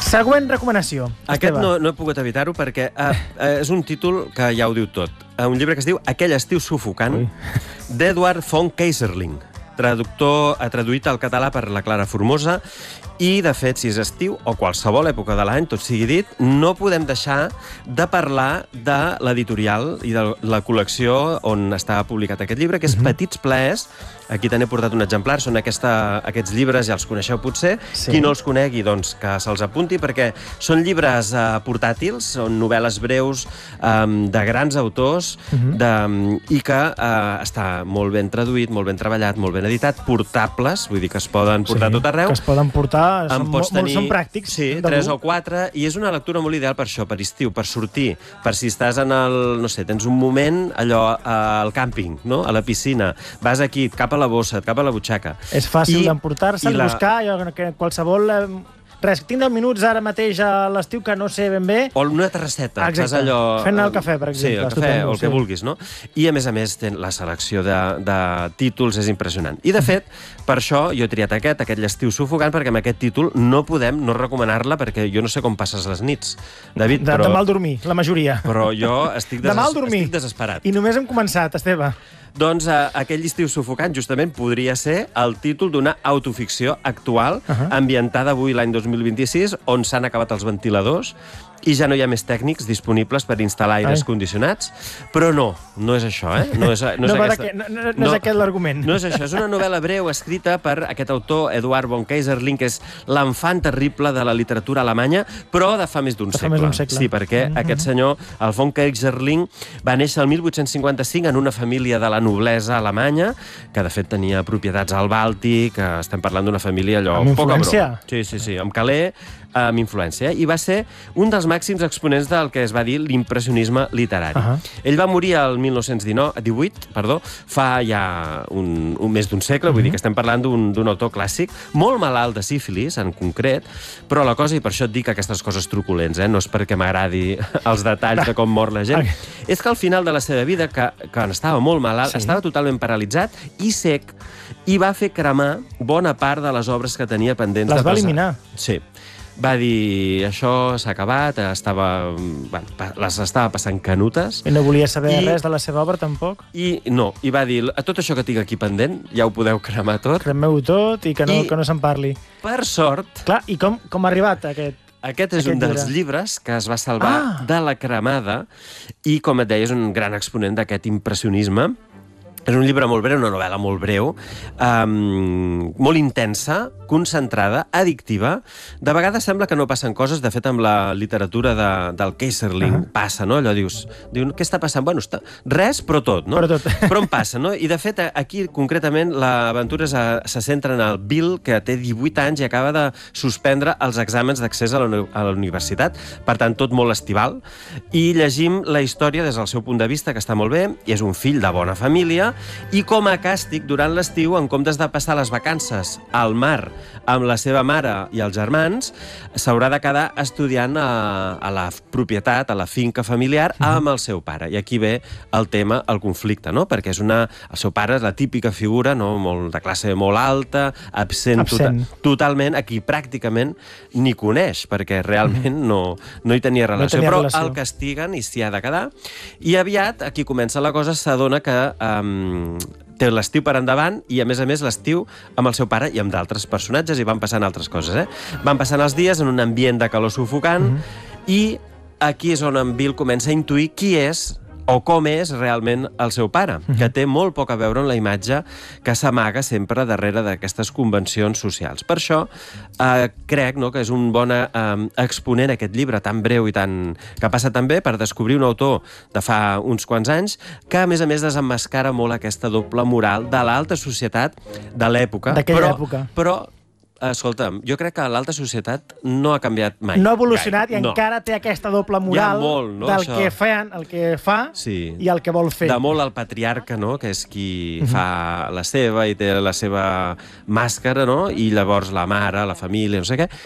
Següent recomanació. Aquest no he pogut evitar-ho perquè és un títol que ja ho diu tot. Un llibre que es diu Aquell estiu sufocant, d'Eduard von Keyserling. Traduït al català per la Clara Formosa. I, de fet, si és estiu o qualsevol època de l'any, tot sigui dit, no podem deixar de parlar de l'editorial i de la col·lecció on està publicat aquest llibre, que és Petits plaers. Aquí te n'he portat un exemplar. Són aquests llibres, ja els coneixeu potser. Qui no els conegui, doncs, que se'ls apunti, perquè són llibres portàtils, són novel·les breus de grans autors i que està molt ben traduït, molt ben treballat, molt ben editat, portables, vull dir que es poden portar a tot arreu. Que es poden portar, són pràctics. Sí, 3 o 4, i és una lectura molt ideal per això, per estiu, per sortir, per si estàs en el, no sé, tens un moment allò al càmping, no? A la piscina, vas aquí, cap a la bossa, cap a la butxaca. És fàcil d'emportar-se, buscar, qualsevol... Res, tinc 10 minuts ara mateix a l'estiu que no sé ben bé. O una terrasseta. Exacte, fent el cafè, per exemple. Sí, el cafè o el que vulguis, no? I, a més, la selecció de títols és impressionant. I, de fet, per això jo he triat aquest l'estiu sufocant, perquè amb aquest títol no podem no recomanar-la, perquè jo no sé com passes les nits, David, però... De mal dormir, la majoria. Però jo estic desesperat. I només hem començat, Esteve. Doncs Aquell estiu sufocant, justament, podria ser el títol d'una autoficció actual ambientada avui l'any 2026, on s'han acabat els ventiladors i ja no hi ha més tècnics disponibles per instal·lar aires condicionats. Però no és això, No és aquest l'argument. No és això, és una novel·la breu escrita per aquest autor, Eduard von Keyserling, que és l'enfant terrible de la literatura alemanya, però de fa més d'un segle. Sí, perquè aquest senyor, el von Keyserling, va néixer el 1855 en una família de la noblesa alemanya, que de fet tenia propietats al Bàltic, estem parlant d'una família allò... Amb influència? Sí, amb caler, amb influència, i va ser un dels màxims exponents del que es va dir l'impressionisme literari. Ell va morir el 1918, fa ja més d'un segle, vull dir que estem parlant d'un autor clàssic, molt malalt de sífilis, en concret, però la cosa, i per això et dic aquestes coses truculents, no és perquè m'agradi els detalls de com mor la gent, és que al final de la seva vida, que estava molt malalt, estava totalment paralitzat i sec, i va fer cremar bona part de les obres que tenia pendents. Les va eliminar? Sí. Va dir, això s'ha acabat, les estava passant canutes. I no volia saber res de la seva obra, tampoc? I va dir, tot això que tinc aquí pendent, ja ho podeu cremar tot. Cremeu tot i que no se'n parli. Per sort... Clar, i com ha arribat aquest? Aquest és un dels llibres que es va salvar de la cremada i, com et deia, és un gran exponent d'aquest impressionisme. És un llibre molt breu, una novel·la molt breu, molt intensa, concentrada, addictiva. De vegades sembla que no passen coses. De fet, amb la literatura del Keyserling passa, no? Allò dius, què està passant? Bueno, res, però tot, no? Però en passa, no? I, de fet, aquí, concretament, l'aventura se centra en el Bill, que té 18 anys i acaba de suspendre els exàmens d'accés a la universitat. Per tant, tot molt estival. I llegim la història des del seu punt de vista, que està molt bé, i és un fill de bona família, i com a càstig, durant l'estiu, en comptes de passar les vacances al mar amb la seva mare i els germans, s'haurà de quedar estudiant a la propietat, a la finca familiar, amb el seu pare. I aquí ve el tema, el conflicte, no? Perquè el seu pare és la típica figura, no? De classe molt alta, absent. Totalment, aquí pràcticament ni coneix, perquè realment no hi tenia relació. Però el castiguen i s'hi ha de quedar. I aviat, aquí comença la cosa, s'adona que té l'estiu per endavant i, a més, l'estiu amb el seu pare i amb d'altres personatges, i van passant altres coses, Van passant els dies en un ambient de calor sufocant i aquí és on en Bill comença a intuir qui és o com és realment el seu pare, que té molt poc a veure amb la imatge que s'amaga sempre darrere d'aquestes convencions socials. Per això crec que és un bon exponent aquest llibre tan breu i que passa tan bé per descobrir un autor de fa uns quants anys que, a més, desemmascara molt aquesta doble moral de l'alta societat de l'època. D'aquella època. Però escolta'm, jo crec que l'alta societat no ha canviat mai. No ha evolucionat i encara té aquesta doble moral del que fa i el que vol fer. De molt el patriarca, que és qui fa la seva i té la seva màscara, i llavors la mare, la família, no sé què,